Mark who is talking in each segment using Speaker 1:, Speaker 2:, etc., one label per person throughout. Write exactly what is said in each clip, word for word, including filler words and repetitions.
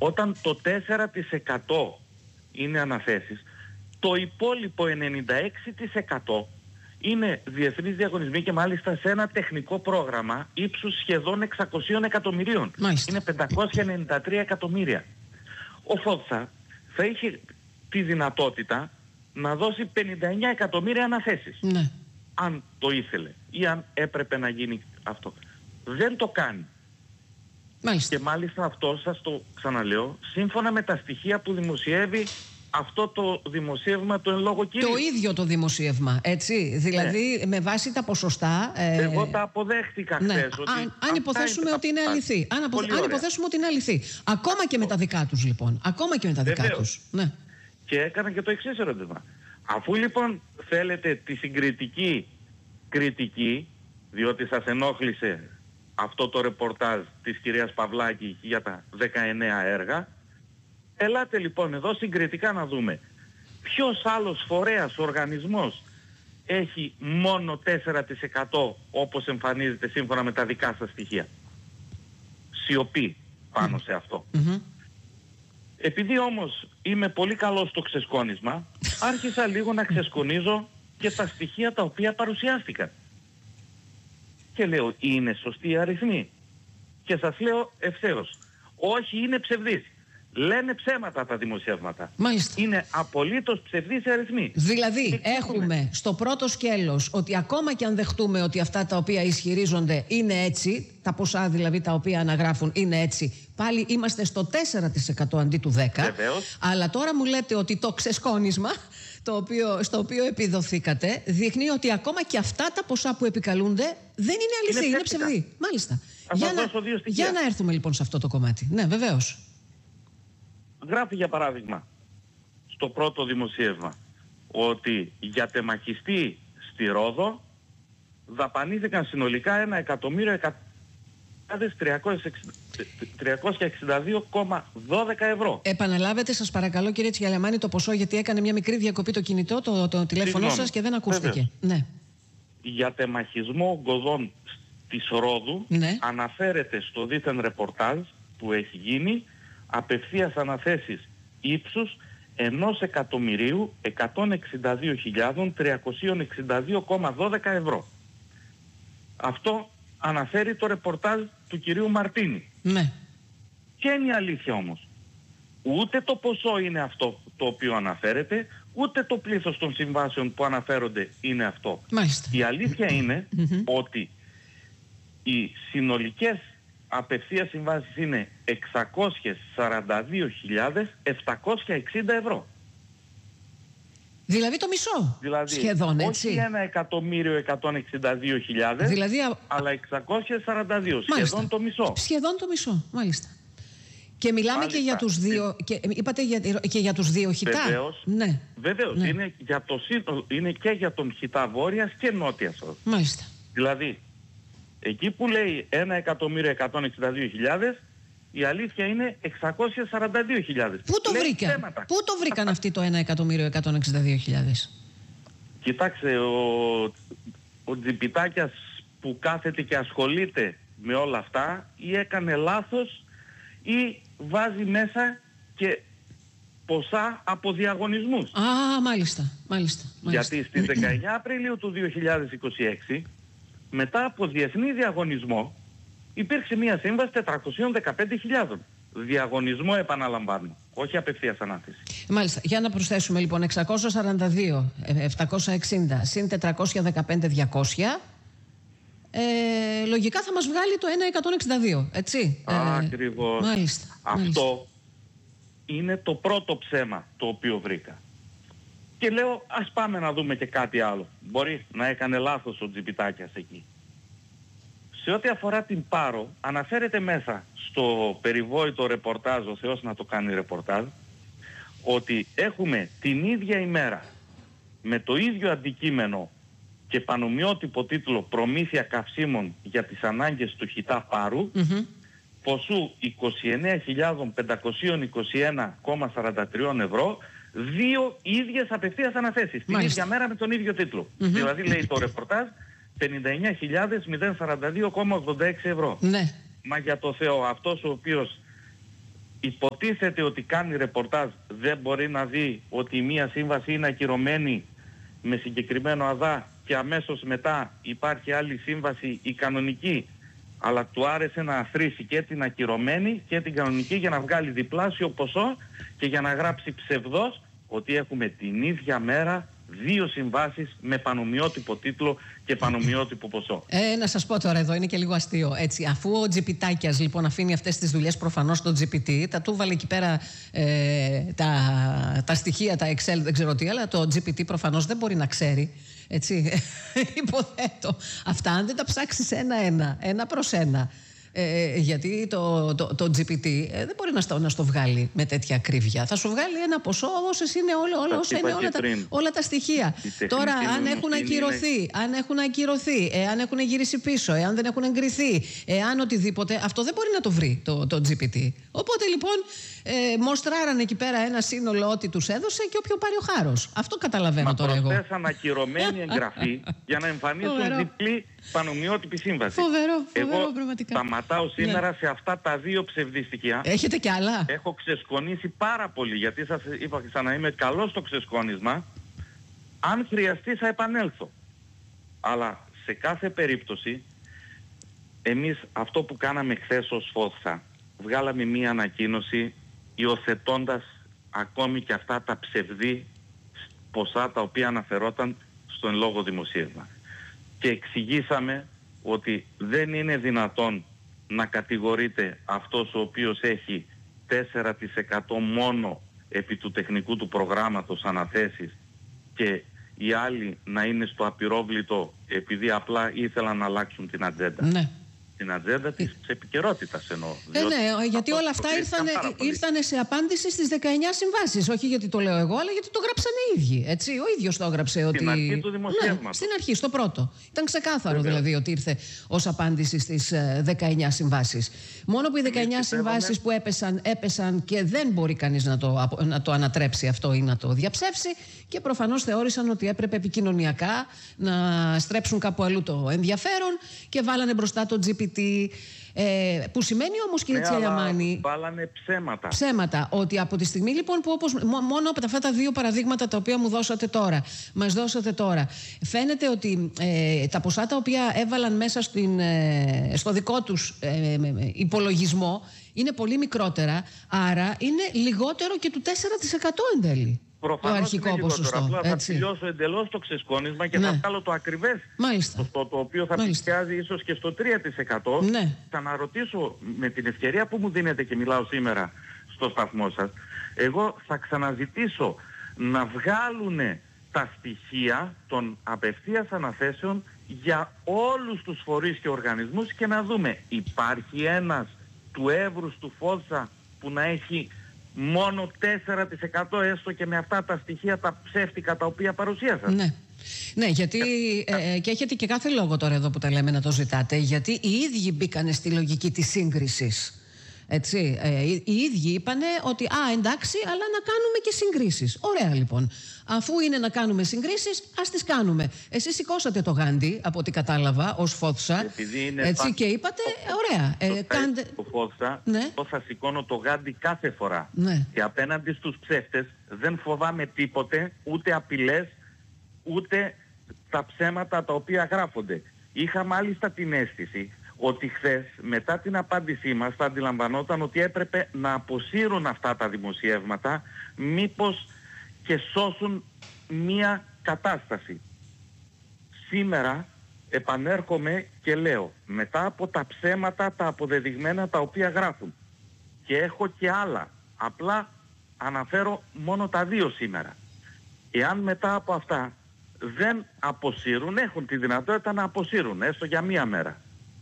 Speaker 1: όταν το τέσσερα τοις εκατό είναι αναθέσεις, το υπόλοιπο ενενήντα έξι τοις εκατό είναι διεθνείς διαγωνισμοί και μάλιστα σε ένα τεχνικό πρόγραμμα ύψους σχεδόν εξακόσια εκατομμυρίων.
Speaker 2: Μάλιστα.
Speaker 1: Είναι πεντακόσια ενενήντα τρία εκατομμύρια. Ο ΦΟΤΣΑ θα είχε τη δυνατότητα να δώσει πενήντα εννέα εκατομμύρια αναθέσεις.
Speaker 2: Ναι.
Speaker 1: Αν το ήθελε ή αν έπρεπε να γίνει αυτό. Δεν το κάνει.
Speaker 2: Μάλιστα.
Speaker 1: Και μάλιστα αυτό, σας το ξαναλέω, σύμφωνα με τα στοιχεία που δημοσιεύει αυτό το δημοσίευμα του εν λόγω κυρίου.
Speaker 2: Το ίδιο το δημοσίευμα, έτσι. Δηλαδή, ναι. με βάση τα ποσοστά... Ε...
Speaker 1: Εγώ τα αποδέχτηκα
Speaker 2: ναι.
Speaker 1: χθες. Ότι
Speaker 2: αν, αν υποθέσουμε
Speaker 1: είναι
Speaker 2: ότι είναι αληθή. Αν, απο... αν υποθέσουμε ότι είναι αληθή. Ακόμα και με τα δικά τους, λοιπόν. Ακόμα και με τα δικά τους. Ναι.
Speaker 1: Και έκανα και το εξής ερώτημα. Αφού λοιπόν θέλετε τη συγκριτική κριτική, διότι σας ενόχλησε αυτό το ρεπορτάζ της κυρίας Παυλάκη για τα δεκαεννέα έργα, ελάτε λοιπόν εδώ συγκριτικά να δούμε ποιος άλλος φορέας, οργανισμός έχει μόνο τέσσερα τοις εκατό όπως εμφανίζεται σύμφωνα με τα δικά σας στοιχεία. Σιωπή πάνω σε αυτό.
Speaker 2: Mm-hmm.
Speaker 1: Επειδή όμως είμαι πολύ καλός στο ξεσκόνισμα, άρχισα λίγο να ξεσκονίζω και τα στοιχεία τα οποία παρουσιάστηκαν. Και λέω, είναι σωστοί οι αριθμοί? Και σας λέω ευθέως, όχι, είναι ψευδείς. Λένε ψέματα τα δημοσιεύματα.
Speaker 2: Μάλιστα.
Speaker 1: Είναι απολύτως ψευδείς οι αριθμοί.
Speaker 2: Δηλαδή έχουμε στο πρώτο σκέλος ότι ακόμα και αν δεχτούμε ότι αυτά τα οποία ισχυρίζονται είναι έτσι, τα ποσά δηλαδή τα οποία αναγράφουν είναι έτσι, πάλι είμαστε στο τέσσερα τοις εκατό αντί του δέκα τοις εκατό.
Speaker 1: Βεβαίως.
Speaker 2: Αλλά τώρα μου λέτε ότι το ξεσκόνισμα το οποίο, στο οποίο επιδοθήκατε δείχνει ότι ακόμα και αυτά τα ποσά που επικαλούνται δεν είναι αληθή, είναι, είναι ψευδή. Μάλιστα. Για να, για να έρθουμε λοιπόν σε αυτό το κομμάτι. Ναι, βεβαίως.
Speaker 1: Γράφει για παράδειγμα στο πρώτο δημοσίευμα ότι για τεμαχιστή στη Ρόδο δαπανήθηκαν συνολικά ένα εκατομμύριο τριακόσια εξήντα δύο κόμμα δώδεκα ευρώ.
Speaker 2: Επαναλάβετε σας παρακαλώ κύριε Τσιαλιαμάνη το ποσό, γιατί έκανε μια μικρή διακοπή το κινητό, το, το τηλέφωνο σας και δεν ακούστηκε. Ναι.
Speaker 1: Για τεμαχισμό ογκωδών της Ρόδου, ναι, αναφέρεται στο δίθεν ρεπορτάζ που έχει γίνει απευθείας αναθέσεις ύψους ενός εκατομμυρίου εκατόν εξήντα δύο χιλιάδες τριακόσια εξήντα δύο κόμμα δώδεκα ευρώ. Αυτό αναφέρει το ρεπορτάζ του κυρίου Μαρτίνη.
Speaker 2: Ναι.
Speaker 1: Και είναι η αλήθεια όμως. Ούτε το ποσό είναι αυτό το οποίο αναφέρεται, ούτε το πλήθος των συμβάσεων που αναφέρονται είναι αυτό.
Speaker 2: Μάλιστα.
Speaker 1: Η αλήθεια είναι mm-hmm. ότι οι συνολικές απευθείας συμβάσεις είναι εξακόσιες σαράντα δύο χιλιάδες επτακόσια εξήντα ευρώ.
Speaker 2: Δηλαδή το μισό.
Speaker 1: Δηλαδή,
Speaker 2: σχεδόν, έτσι.
Speaker 1: Όχι ένα εκατομμύριο εκατόν εξήντα δύο χιλιάδες,
Speaker 2: δηλαδή,
Speaker 1: αλλά εξακόσια σαράντα δύο.
Speaker 2: Μάλιστα.
Speaker 1: Σχεδόν το μισό.
Speaker 2: Σχεδόν το μισό, μάλιστα. Και μιλάμε μάλιστα. και για τους δύο, και, είπατε για, και για τους δύο χιτά.
Speaker 1: Βεβαίως,
Speaker 2: ναι.
Speaker 1: βεβαίως
Speaker 2: ναι.
Speaker 1: Είναι, για το, είναι και για τον χιτά βόρειας και νότιας.
Speaker 2: Μάλιστα.
Speaker 1: Δηλαδή, εκεί που λέει ένα εκατομμύριο εκατόν εξήντα δύο χιλιάδες, η αλήθεια είναι εξακόσια σαράντα δύο χιλιάδες.
Speaker 2: Πού το λέει βρήκαν, θέματα. Πού το βρήκαν αυτοί το ένα εκατομμύριο εκατόν εξήντα δύο χιλιάδες.
Speaker 1: Κοιτάξτε, ο, ο Τζιπιτάκιας που κάθεται και ασχολείται με όλα αυτά ή έκανε λάθος ή βάζει μέσα και ποσά από διαγωνισμούς.
Speaker 2: Α, μάλιστα, μάλιστα, μάλιστα.
Speaker 1: Γιατί στις δεκαεννέα Απριλίου του δύο χιλιάδες είκοσι έξι, μετά από διεθνή διαγωνισμό, υπήρξε μια σύμβαση τετρακόσιες δεκαπέντε χιλιάδες. Διαγωνισμό, επαναλαμβάνω, όχι απευθείας ανάθεση.
Speaker 2: Μάλιστα. Για να προσθέσουμε λοιπόν εξακόσια σαράντα δύο επτακόσια εξήντα συν τετρακόσια δεκαπέντε διακόσια. Ε, λογικά θα μας βγάλει το ένα εκατόν εξήντα δύο, έτσι.
Speaker 1: Ακριβώς.
Speaker 2: Ε, μάλιστα.
Speaker 1: Αυτό
Speaker 2: μάλιστα.
Speaker 1: είναι το πρώτο ψέμα το οποίο βρήκα. Και λέω ας πάμε να δούμε και κάτι άλλο. Μπορεί να έκανε λάθος ο Τζιπιτάκιας εκεί. Σε ό,τι αφορά την Πάρο, αναφέρεται μέσα στο περιβόητο ρεπορτάζ, ο Θεός να το κάνει ρεπορτάζ, ότι έχουμε την ίδια ημέρα με το ίδιο αντικείμενο και πανομοιότυπο τίτλο «Προμήθεια καυσίμων για τις ανάγκες του χιτά Πάρου», mm-hmm. ποσού είκοσι εννέα χιλιάδες πεντακόσια είκοσι ένα κόμμα σαράντα τρία ευρώ, δύο ίδιες απευθείας αναθέσεις, την ίδια μέρα με τον ίδιο τίτλο. Mm-hmm. Δηλαδή λέει το ρεπορτάζ πενήντα εννέα χιλιάδες σαράντα δύο κόμμα ογδόντα έξι ευρώ.
Speaker 2: Ναι.
Speaker 1: Μα για το Θεό, αυτός ο οποίος υποτίθεται ότι κάνει ρεπορτάζ, δεν μπορεί να δει ότι η μία σύμβαση είναι ακυρωμένη με συγκεκριμένο ΑΔΑ και αμέσως μετά υπάρχει άλλη σύμβαση, η κανονική, αλλά του άρεσε να αθροίσει και την ακυρωμένη και την κανονική για να βγάλει διπλάσιο ποσό και για να γράψει ψευδός ότι έχουμε την ίδια μέρα δύο συμβάσεις με πανομοιότυπο τίτλο και πανομοιότυπο ποσό.
Speaker 2: Ε, να σας πω τώρα εδώ, είναι και λίγο αστείο. Έτσι, αφού ο Τζιπιτάκιας λοιπόν αφήνει αυτές τις δουλειές προφανώς στο τζι πι τι, τα του βάλε εκεί πέρα ε, τα, τα στοιχεία, τα Excel, δεν ξέρω τι, αλλά το τζι πι τι προφανώς δεν μπορεί να ξέρει. Έτσι, υποθέτω. Αυτά αν δεν τα ψάξεις ένα-ένα, ένα προς ένα. Ε, γιατί το, το, το τζι πι τι ε, δεν μπορεί να στο, να στο βγάλει με τέτοια ακρίβεια. Θα σου βγάλει ένα ποσό όσες είναι, όλο, όλο, όσα είναι όλα, τα, όλα τα στοιχεία. Τώρα, αν έχουν ακυρωθεί, είναι... αν έχουν ακυρωθεί, ε, αν έχουν γυρίσει πίσω, εάν δεν έχουν εγκριθεί, εάν οτιδήποτε, αυτό δεν μπορεί να το βρει το, το τζι πι τι. Οπότε λοιπόν ε, μοστράραν εκεί πέρα ένα σύνολο ό,τι τους έδωσε και όποιο πάρει ο χάρος. Αυτό καταλαβαίνω
Speaker 1: Μα
Speaker 2: τώρα εγώ.
Speaker 1: Μα προσθέσαν ακυρωμένη εγγραφή για να εμφανίσουν διπλή πανομοιότυπη σύμβαση.
Speaker 2: Φοβερό, φοβερό
Speaker 1: εγώ
Speaker 2: πραγματικά.
Speaker 1: Σταματάω σήμερα ναι. σε αυτά τα δύο ψευδιστικιά.
Speaker 2: Έχετε κι άλλα?
Speaker 1: Έχω ξεσκονίσει πάρα πολύ, γιατί σας είπα ξανά είμαι καλός στο ξεσκόνισμα. Αν χρειαστεί θα επανέλθω. Αλλά σε κάθε περίπτωση, εμείς αυτό που κάναμε χθες ως Φόθσα, βγάλαμε μία ανακοίνωση υιοθετώντας ακόμη και αυτά τα ψευδή ποσά τα οποία αναφερόταν στο εν λόγω δημοσίευμα. Και εξηγήσαμε ότι δεν είναι δυνατόν να κατηγορείται αυτός ο οποίος έχει τέσσερα τοις εκατό μόνο επί του τεχνικού του προγράμματος αναθέσεις και οι άλλοι να είναι στο απειρόβλητο επειδή απλά ήθελαν να αλλάξουν την ατζέντα.
Speaker 2: Ναι.
Speaker 1: Την ατζέντα της επικαιρότητας εννοώ.
Speaker 2: Ε, ναι, γιατί όλα αυτά ήρθανε, ήρθανε σε απάντηση στις δεκαεννιά συμβάσεις. Όχι γιατί το λέω εγώ, αλλά γιατί το γράψανε οι ίδιοι. Έτσι, ο ίδιος το έγραψε.
Speaker 1: Στην
Speaker 2: ότι...
Speaker 1: αρχή του δημοσίευματος.
Speaker 2: Ναι, στην αρχή, στο πρώτο. Ήταν ξεκάθαρο
Speaker 1: Βέβαια.
Speaker 2: δηλαδή ότι ήρθε ως απάντηση στις δεκαεννιά συμβάσεις. Μόνο που οι δεκαεννιά συμβάσεις που έπεσαν, έπεσαν και δεν μπορεί κανείς να το, να το ανατρέψει αυτό ή να το διαψεύσει και προφανώς θεώρησαν ότι έπρεπε επικοινωνιακά να στρέψουν κάπου αλλού το ενδιαφέρον και βάλανε μπροστά το τζι πι τι. Ε, που σημαίνει όμως, κύριε
Speaker 1: ναι,
Speaker 2: Τσαλιαμάνη,
Speaker 1: βάλανε ψέματα.
Speaker 2: Ψέματα. Ότι από τη στιγμή λοιπόν που όπως, μόνο από αυτά τα δύο παραδείγματα τα οποία μου δώσατε τώρα, μας δώσατε τώρα, φαίνεται ότι ε, τα ποσά τα οποία έβαλαν μέσα στην, ε, στο δικό τους ε, υπολογισμό είναι πολύ μικρότερα, άρα είναι λιγότερο και του τέσσερα τοις εκατό εν τέλει.
Speaker 1: Προφανώς
Speaker 2: το αρχικό ποσοστό.
Speaker 1: Απλά θα
Speaker 2: έτσι.
Speaker 1: τελειώσω εντελώς το ξεσκόνισμα και ναι. θα βγάλω το ακριβές ποσοστό, το οποίο θα πλησιάζει ίσως και στο τρία τοις εκατό.
Speaker 2: Ναι.
Speaker 1: Θα αναρωτήσω με την ευκαιρία που μου δίνετε και μιλάω σήμερα στο σταθμό σας, εγώ θα ξαναζητήσω να βγάλουν τα στοιχεία των απευθείας αναθέσεων για όλους τους φορείς και οργανισμούς και να δούμε υπάρχει ένας του εύρους του Φόθσα που να έχει μόνο τέσσερα τοις εκατό έστω και με αυτά τα στοιχεία τα ψεύτικα τα οποία παρουσίασαν.
Speaker 2: Ναι. Ναι, γιατί ε, και έχετε και κάθε λόγο τώρα εδώ που τα λέμε να το ζητάτε, γιατί οι ίδιοι μπήκανε στη λογική της σύγκρισης. Έτσι, ε, οι, οι ίδιοι είπανε ότι α, εντάξει, αλλά να κάνουμε και συγκρίσεις. Ωραία λοιπόν. Αφού είναι να κάνουμε συγκρίσεις, ας τις κάνουμε. Εσείς σηκώσατε το γάντι, από ό,τι κατάλαβα, ως Φόθσα. Έτσι, φα... και είπατε, ωραία.
Speaker 1: Ε, κάντε... Το Φόθσα, ναι. το θα σηκώνω το γάντι κάθε φορά.
Speaker 2: Ναι.
Speaker 1: Και απέναντι στους ψεύτες δεν φοβάμαι τίποτε, ούτε απειλές, ούτε τα ψέματα τα οποία γράφονται. Είχα μάλιστα την αίσθηση ότι χθες μετά την απάντησή μας θα αντιλαμβανόταν ότι έπρεπε να αποσύρουν αυτά τα δημοσιεύματα μήπως και σώσουν μία κατάσταση. Σήμερα επανέρχομαι και λέω μετά από τα ψέματα τα αποδεδειγμένα τα οποία γράφουν και έχω και άλλα, απλά αναφέρω μόνο τα δύο σήμερα. Εάν μετά από αυτά δεν αποσύρουν, έχουν τη δυνατότητα να αποσύρουν έστω για μία μέρα.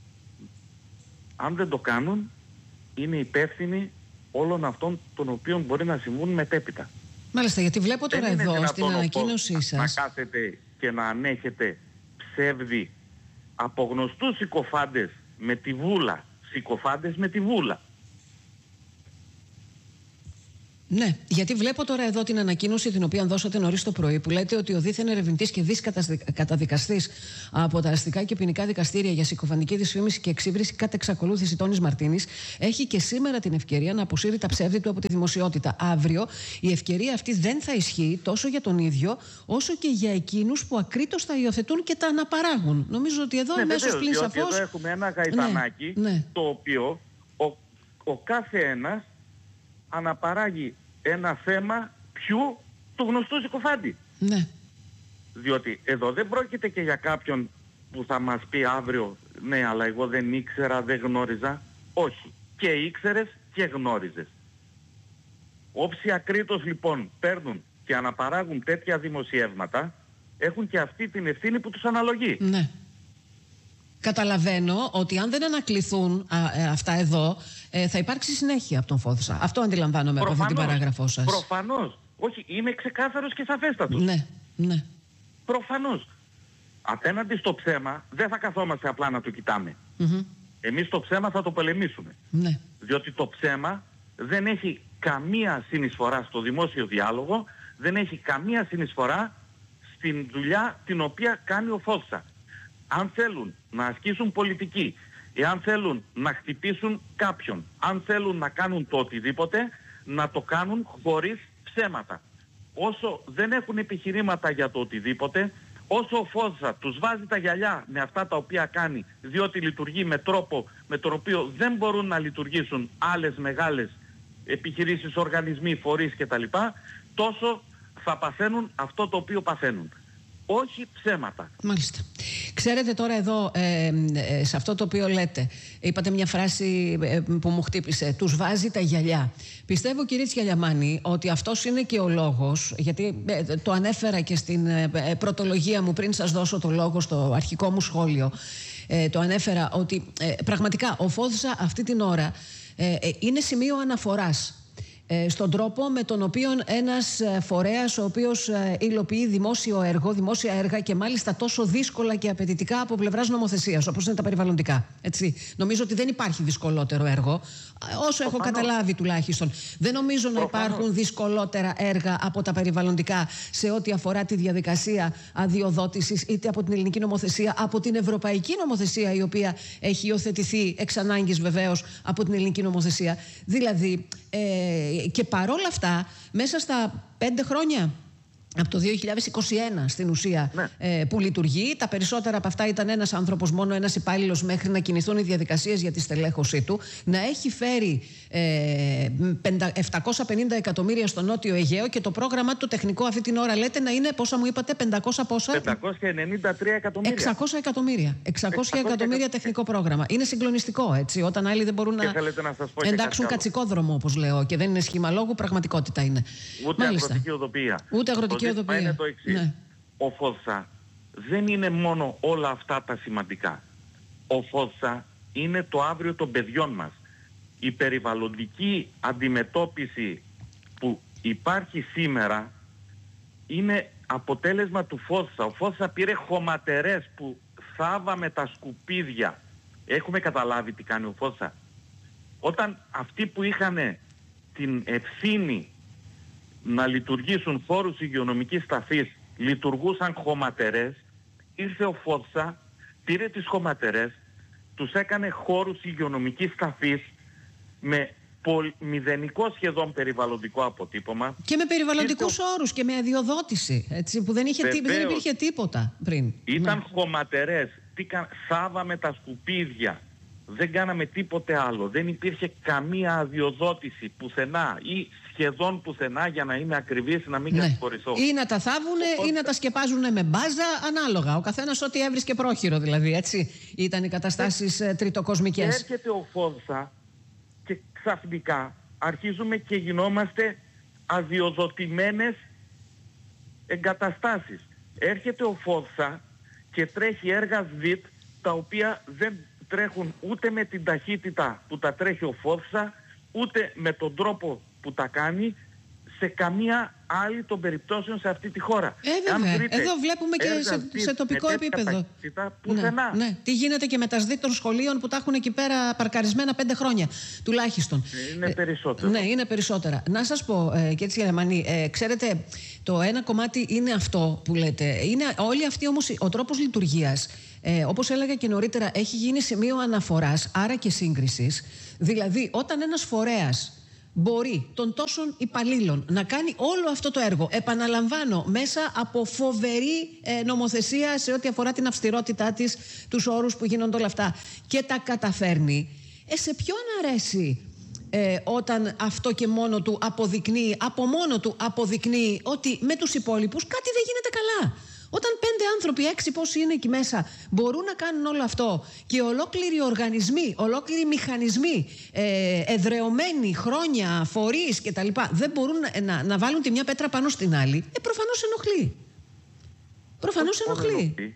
Speaker 1: Αν δεν το κάνουν, είναι υπεύθυνοι όλων αυτών των οποίων μπορεί να συμβούν μετέπειτα.
Speaker 2: Μάλιστα, γιατί βλέπω τώρα
Speaker 1: δεν
Speaker 2: εδώ στην ανακοίνωσή σας
Speaker 1: να κάθετε και να ανέχετε ψεύδι από γνωστούς συκοφάντες με τη βούλα. Συκοφάντες με τη βούλα.
Speaker 2: Ναι, γιατί βλέπω τώρα εδώ την ανακοίνωση την οποία δώσατε νωρίς το πρωί, που λέτε ότι ο δίθεν ερευνητής και δις καταδικαστής από τα αστικά και ποινικά δικαστήρια για συκοφαντική δυσφήμιση και εξύβριση κατ' εξακολούθηση Τόνης Μαρτίνης έχει και σήμερα την ευκαιρία να αποσύρει τα ψεύδη του από τη δημοσιότητα. Αύριο η ευκαιρία αυτή δεν θα ισχύει τόσο για τον ίδιο, όσο και για εκείνους που ακρίτως τα υιοθετούν και τα αναπαράγουν. Νομίζω ότι εδώ
Speaker 1: ναι,
Speaker 2: αμέσως πλην σαφώς.
Speaker 1: Εδώ έχουμε ένα γαϊτανάκι, ναι, ναι, το οποίο ο, ο κάθε ένας αναπαράγει ένα θέμα ποιου, του γνωστού συκοφάντη.
Speaker 2: Ναι.
Speaker 1: Διότι εδώ δεν πρόκειται και για κάποιον που θα μας πει αύριο ναι, αλλά εγώ δεν ήξερα, δεν γνώριζα. Όχι. Και ήξερες και γνώριζες. Όψοι ακρίτως λοιπόν παίρνουν και αναπαράγουν τέτοια δημοσιεύματα, έχουν και αυτή την ευθύνη που τους αναλογεί.
Speaker 2: Ναι. Καταλαβαίνω ότι αν δεν ανακληθούν α, ε, αυτά εδώ, ε, θα υπάρξει συνέχεια από τον Φόδσα. Αυτό αντιλαμβάνομαι προφανώς, από αυτή την παράγραφό σας.
Speaker 1: Προφανώς. Όχι, είμαι ξεκάθαρος και σαφέστατος.
Speaker 2: Ναι, ναι.
Speaker 1: Προφανώς. Απέναντι στο ψέμα δεν θα καθόμαστε απλά να το κοιτάμε. Mm-hmm. Εμείς το ψέμα θα το πολεμήσουμε.
Speaker 2: Ναι.
Speaker 1: Διότι το ψέμα δεν έχει καμία συνεισφορά στο δημόσιο διάλογο, δεν έχει καμία συνεισφορά στην δουλειά την οποία κάνει ο Φόδσα. Αν θέλουν να ασκήσουν πολιτική, εάν θέλουν να χτυπήσουν κάποιον, αν θέλουν να κάνουν το οτιδήποτε, να το κάνουν χωρίς ψέματα. Όσο δεν έχουν επιχειρήματα για το οτιδήποτε, όσο ο Φόδσα τους βάζει τα γυαλιά με αυτά τα οποία κάνει, διότι λειτουργεί με τρόπο με τον οποίο δεν μπορούν να λειτουργήσουν άλλες μεγάλες επιχειρήσεις, οργανισμοί, φορείς κτλ., τόσο θα παθαίνουν αυτό το οποίο παθαίνουν. Όχι ψέματα.
Speaker 2: Μάλιστα. Ξέρετε τώρα εδώ, ε, ε, σε αυτό το οποίο λέτε, είπατε μια φράση ε, που μου χτύπησε, τους βάζει τα γυαλιά. Πιστεύω, κύριε Τσιαλιαμάνη, ότι αυτός είναι και ο λόγος, γιατί ε, το ανέφερα και στην ε, ε, πρωτολογία μου πριν σας δώσω το λόγο στο αρχικό μου σχόλιο, ε, το ανέφερα ότι ε, πραγματικά ο Φόδσα αυτή την ώρα ε, ε, είναι σημείο αναφοράς στον τρόπο με τον οποίο ένας φορέας ο οποίος υλοποιεί δημόσιο έργο, δημόσια έργα και μάλιστα τόσο δύσκολα και απαιτητικά από πλευράς νομοθεσίας, όπως είναι τα περιβαλλοντικά. Έτσι. Νομίζω ότι δεν υπάρχει δυσκολότερο έργο, όσο έχω καταλάβει τουλάχιστον. Δεν νομίζω να υπάρχουν δυσκολότερα έργα από τα περιβαλλοντικά σε ό,τι αφορά τη διαδικασία αδειοδότησης, είτε από την ελληνική νομοθεσία, από την ευρωπαϊκή νομοθεσία, η οποία έχει υιοθετηθεί εξ ανάγκης βεβαίως από την ελληνική νομοθεσία. Δηλαδή, ε, και παρόλα αυτά, μέσα στα πέντε χρόνια, από το δύο χιλιάδες είκοσι ένα στην ουσία, ναι, ε, που λειτουργεί, τα περισσότερα από αυτά ήταν ένας άνθρωπος, μόνο ένας υπάλληλος, μέχρι να κινηθούν οι διαδικασίες για τη στελέχωσή του, να έχει φέρει ε, επτακόσια πενήντα εκατομμύρια στο Νότιο Αιγαίο και το πρόγραμμα του τεχνικό αυτή την ώρα λέτε να είναι, πόσα μου είπατε, πεντακόσια πόσα?
Speaker 1: πεντακόσια ενενήντα τρία εκατομμύρια.
Speaker 2: εξακόσια εκατομμύρια. εξακόσια εκατομμύρια τεχνικό πρόγραμμα. Είναι συγκλονιστικό, έτσι, όταν άλλοι δεν μπορούν να,
Speaker 1: να
Speaker 2: εντάξουν κατσικόδρομο, όπως λέω, και δεν είναι σχήμα λόγου, πραγματικότητα είναι.
Speaker 1: Ούτε αγροτική οδοπία.
Speaker 2: Ούτε αγροτική οδοπία.
Speaker 1: Είναι το εξής. Ναι. Ο Φόδσα δεν είναι μόνο όλα αυτά τα σημαντικά. Ο Φόδσα είναι το αύριο των παιδιών μας. Η περιβαλλοντική αντιμετώπιση που υπάρχει σήμερα είναι αποτέλεσμα του Φόδσα. Ο Φόδσα πήρε χωματερές που θάβαμε τα σκουπίδια. Έχουμε καταλάβει τι κάνει ο Φόδσα? Όταν αυτοί που είχαν την ευθύνη να λειτουργήσουν φόρους υγειονομικής ταφής λειτουργούσαν χωματερές, ήρθε ο Φόδσα, πήρε τις χωματερές, τους έκανε χώρους υγειονομικής ταφής με πολ, μηδενικό σχεδόν περιβαλλοντικό αποτύπωμα.
Speaker 2: Και με περιβαλλοντικούς ήρθε... όρους και με αδειοδότηση, έτσι, που δεν, είχε τί, δεν υπήρχε τίποτα πριν.
Speaker 1: Ήταν
Speaker 2: ναι.
Speaker 1: χωματερές, θάβαμε τα σκουπίδια. Δεν κάναμε τίποτε άλλο. Δεν υπήρχε καμία αδειοδότηση πουθενά ή σχεδόν πουθενά, για να είμαι ακριβής, να μην ναι. κατηγορηθώ.
Speaker 2: Ή να τα θάβουνε Οπότε... ή να τα σκεπάζουνε με μπάζα, ανάλογα. Ο καθένας ό,τι έβρισκε πρόχειρο, δηλαδή, έτσι. Ήταν οι καταστάσεις ε... τριτοκοσμικές.
Speaker 1: Και έρχεται ο Φόδσα και ξαφνικά αρχίζουμε και γινόμαστε αδειοδοτημένες εγκαταστάσεις. Έρχεται ο Φόδσα και τρέχει έργα ΣΔΙΤ, τα οποία δεν τρέχουν ούτε με την ταχύτητα που τα τρέχει ο Φόδσα, ούτε με τον τρόπο που τα κάνει, σε καμία άλλη των περιπτώσεων σε αυτή τη χώρα.
Speaker 2: Ε, βέβαια. Εδώ βλέπουμε και σε, σε τοπικό επίπεδο.
Speaker 1: Πουθενά.
Speaker 2: Ναι, ναι. Τι γίνεται και με τα ΣΔΙΤ των σχολείων που τα έχουν εκεί πέρα παρκαρισμένα πέντε χρόνια τουλάχιστον.
Speaker 1: Είναι περισσότερα.
Speaker 2: Ε, ναι, είναι περισσότερα. Να σας πω, ε, και έτσι Γερμανή, ε, ξέρετε, το ένα κομμάτι είναι αυτό που λέτε. Είναι όλοι αυτοί όμως ο τρόπος λειτουργίας. Ε, όπως έλεγα και νωρίτερα, έχει γίνει σημείο αναφοράς, άρα και σύγκρισης. Δηλαδή, όταν ένας φορέας μπορεί των τόσων υπαλλήλων να κάνει όλο αυτό το έργο, επαναλαμβάνω, μέσα από φοβερή ε, νομοθεσία σε ό,τι αφορά την αυστηρότητά της, τους όρους που γίνονται όλα αυτά, και τα καταφέρνει, ε, σε ποιον αρέσει ε, όταν αυτό και μόνο του αποδεικνύει, από μόνο του αποδεικνύει ότι με τους υπόλοιπους κάτι δεν γίνεται καλά. Όταν πέντε άνθρωποι, έξι πόσοι είναι εκεί μέσα, μπορούν να κάνουν όλο αυτό και ολόκληροι οργανισμοί, ολόκληροι μηχανισμοί, ε, εδρεωμένοι χρόνια, φορείς κτλ., δεν μπορούν να, να, να βάλουν τη μια πέτρα πάνω στην άλλη, ε, προφανώς ενοχλεί. Προφανώς ενοχλεί.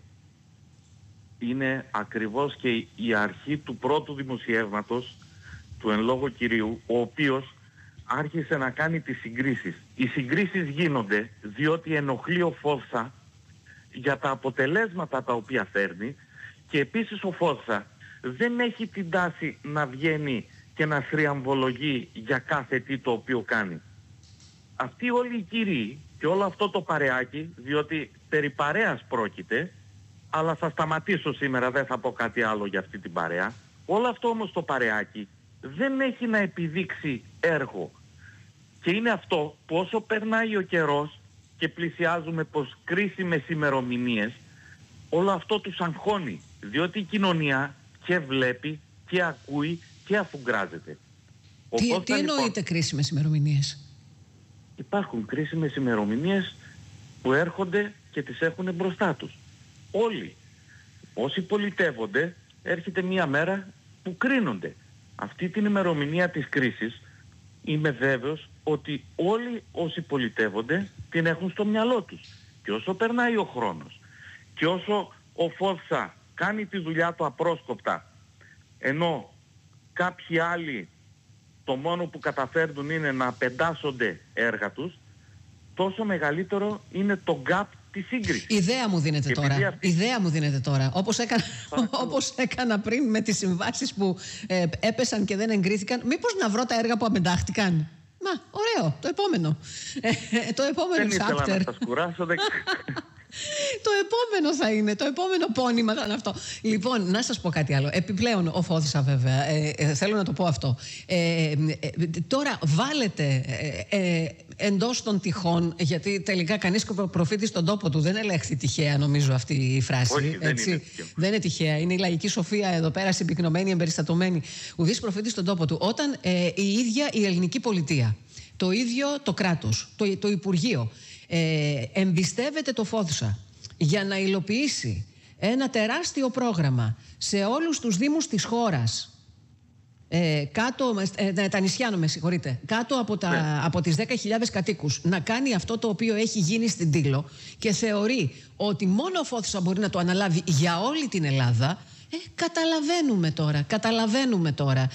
Speaker 1: Είναι ακριβώς και η αρχή του πρώτου δημοσιεύματος του εν λόγω κυρίου, ο οποίος άρχισε να κάνει τις συγκρίσεις. Οι συγκρίσεις γίνονται διότι ενοχλεί ο Φόθσα για τα αποτελέσματα τα οποία φέρνει, και επίσης ο Φόθσα δεν έχει την τάση να βγαίνει και να θριαμβολογεί για κάθε τι το οποίο κάνει. Αυτοί όλοι οι κύριοι και όλο αυτό το παρεάκι, διότι περί παρέας πρόκειται, αλλά θα σταματήσω σήμερα, δεν θα πω κάτι άλλο για αυτή την παρέα. Όλο αυτό όμως το παρεάκι δεν έχει να επιδείξει έργο. Και είναι αυτό που όσο περνάει ο καιρός και πλησιάζουμε πως κρίσιμες ημερομηνίες, όλο αυτό τους αγχώνει, διότι η κοινωνία και βλέπει και ακούει και αφουγκράζεται.
Speaker 2: Τι, τι εννοείται λοιπόν, κρίσιμες ημερομηνίες?
Speaker 1: Υπάρχουν κρίσιμες ημερομηνίες που έρχονται και τις έχουν μπροστά τους. Όλοι όσοι πολιτεύονται, έρχεται μια μέρα που κρίνονται. Αυτή την ημερομηνία της κρίσης είμαι βέβαιος ότι όλοι όσοι πολιτεύονται την έχουν στο μυαλό τους. Και όσο περνάει ο χρόνος και όσο ο Φόθσα κάνει τη δουλειά του απρόσκοπτα, ενώ κάποιοι άλλοι το μόνο που καταφέρνουν είναι να πεντάσσονται έργα τους, τόσο μεγαλύτερο είναι το gap της σύγκρισης.
Speaker 2: Ιδέα μου δίνεται τώρα. Αυτή... Ιδέα μου δίνεται τώρα. Όπως έκανα, όπως έκανα πριν με τις συμβάσεις που ε, έπεσαν και δεν εγκρίθηκαν, μήπως να βρω τα έργα που απεντάχτηκαν? Μα, ωραίο, το επόμενο. Ε, το επόμενο
Speaker 1: δεν
Speaker 2: chapter.
Speaker 1: Ήθελα να σας κουράσω. Δεν...
Speaker 2: Το επόμενο θα είναι, το επόμενο πόνημα θα είναι αυτό. Λοιπόν, να σας πω κάτι άλλο. Επιπλέον, ο Φόθσα βέβαια, ε, ε, θέλω να το πω αυτό. Ε, ε, τώρα βάλετε ε, ε, εντός των τυχών, γιατί τελικά κανείς προφήτη στον τόπο του, δεν ελέγχθη τυχαία νομίζω αυτή η φράση.
Speaker 1: Όχι, δεν,
Speaker 2: έτσι.
Speaker 1: Είναι
Speaker 2: δεν είναι τυχαία. Είναι η λαϊκή σοφία εδώ πέρα συμπυκνωμένη, εμπεριστατωμένη. Ουδής προφήτη στον τόπο του. Όταν ε, η ίδια η ελληνική πολιτεία, το ίδιο το κράτος, το, το Υπουργείο, Ε, εμπιστεύεται το Φόθσα για να υλοποιήσει ένα τεράστιο πρόγραμμα σε όλους τους δήμους της χώρας, ε, κάτω, ε, τα νησιά, με συγχωρείτε, κάτω από, τα, ναι. από τις δέκα χιλιάδες κατοίκους, να κάνει αυτό το οποίο έχει γίνει στην Τήλο και θεωρεί ότι μόνο ο Φόθσα μπορεί να το αναλάβει για όλη την Ελλάδα. Ε, καταλαβαίνουμε τώρα, καταλαβαίνουμε τώρα,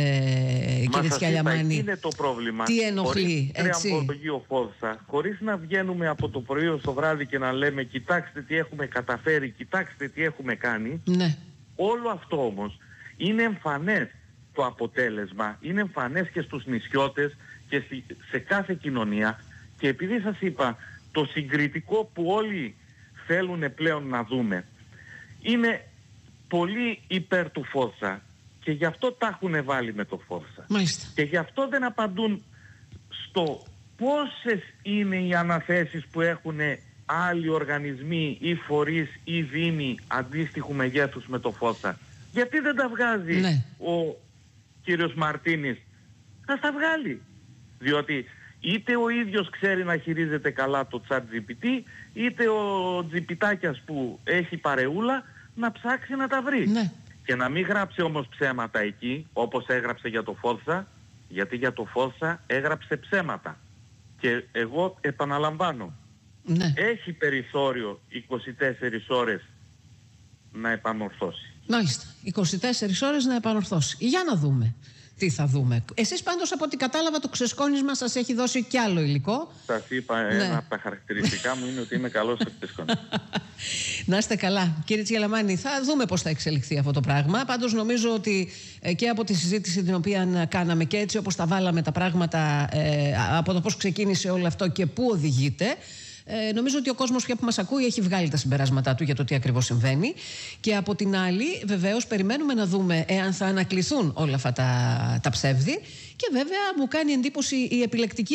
Speaker 2: ε, κύριε Τσιαλιαμάνη,
Speaker 1: είναι το πρόβλημα.
Speaker 2: Τι ενοχλεί,
Speaker 1: έτσι. Χωρίς ο Φόθσα, χωρίς να βγαίνουμε από το πρωί ως το βράδυ και να λέμε κοιτάξτε τι έχουμε καταφέρει, κοιτάξτε τι έχουμε κάνει.
Speaker 2: Ναι.
Speaker 1: Όλο αυτό όμως είναι εμφανές το αποτέλεσμα, είναι εμφανές και στους νησιώτες και σε κάθε κοινωνία. Και επειδή σας είπα, το συγκριτικό που όλοι θέλουν πλέον να δούμε είναι πολύ υπέρ του Φόθσα, και γι' αυτό τα έχουν βάλει με το Φόθσα.
Speaker 2: Μάλιστα.
Speaker 1: Και γι' αυτό δεν απαντούν στο πόσες είναι οι αναθέσεις που έχουν άλλοι οργανισμοί ή φορείς ή δήμοι αντίστοιχου μεγέθους με το Φόθσα. Γιατί δεν τα βγάζει
Speaker 2: ναι.
Speaker 1: ο κύριος Μαρτίνης? Θα τα βγάλει. Διότι είτε ο ίδιος ξέρει να χειρίζεται καλά το ChatGPT, είτε ο Τζιπιτάκιας που έχει παρεούλα να ψάξει να τα βρει.
Speaker 2: Ναι.
Speaker 1: Και να μην γράψει όμως ψέματα εκεί, όπως έγραψε για το Φόθσα, γιατί για το Φόθσα έγραψε ψέματα. Και εγώ επαναλαμβάνω,
Speaker 2: ναι.
Speaker 1: έχει περιθώριο είκοσι τέσσερις ώρες να επανορθώσει.
Speaker 2: Μάλιστα, είκοσι τέσσερις ώρες να επανορθώσει. Για να δούμε τι θα δούμε. Εσείς πάντως από ό,τι κατάλαβα το ξεσκόνισμα σας έχει δώσει κι άλλο υλικό.
Speaker 1: Σας είπα, ναι. Ένα από τα χαρακτηριστικά μου είναι ότι είμαι καλός στο ξεσκόνισμα.
Speaker 2: Να είστε καλά. Κύριε Τσιαλαμάνη, θα δούμε πώς θα εξελιχθεί αυτό το πράγμα. Πάντως νομίζω ότι ε, και από τη συζήτηση την οποία κάναμε και έτσι όπως τα βάλαμε τα πράγματα, ε, από το πώς ξεκίνησε όλο αυτό και πού οδηγείται, Ε, νομίζω ότι ο κόσμος πια που μας ακούει έχει βγάλει τα συμπεράσματά του για το τι ακριβώς συμβαίνει. Και από την άλλη, βεβαίως, περιμένουμε να δούμε εάν θα ανακληθούν όλα αυτά τα, τα ψεύδη. Και βέβαια, μου κάνει εντύπωση η επιλεκτική